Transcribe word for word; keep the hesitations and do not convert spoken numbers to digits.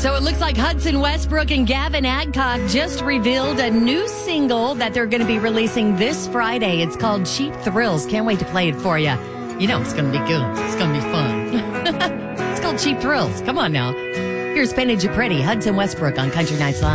So it looks like Hudson Westbrook and Gavin Adcock just revealed a new single that they're going to be releasing this Friday. It's called Cheap Thrills. Can't wait to play it for you. You know it's going to be good. It's going to be fun. It's called Cheap Thrills. Come on now. Here's Painted You Pretty, Hudson Westbrook on Country Nights Live.